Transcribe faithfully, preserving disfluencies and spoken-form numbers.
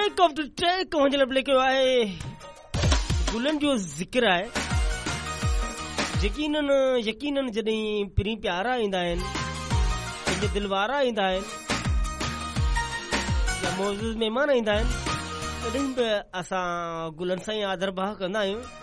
track of the track मतलब लेके आए गुलन जो ज़िक्र है यकीनन यकीनन जॾहिं पिरी प्यारा ईंदा आहिनि पंहिंजे दिलवारा ईंदा आहिनि या मौजूद महिमान ईंदा आहिनि तॾहिं बि असां गुलनि सां ई आदर भाव कंदा आहियूं